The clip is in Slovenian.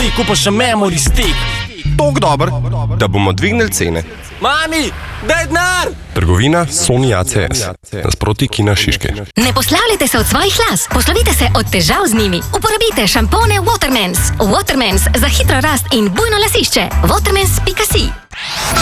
si kupa še memory stick. Tok dober, da bomo dvignili cene. Mami, daj denar! Trgovina Sony ACS. Nasproti Kina Šiške. Ne poslavljajte se od svojih las, poslovite se od težav z njimi. Uporabite šampone Watermans. Watermans za hitro rast in bujno lasišče. Watermans.si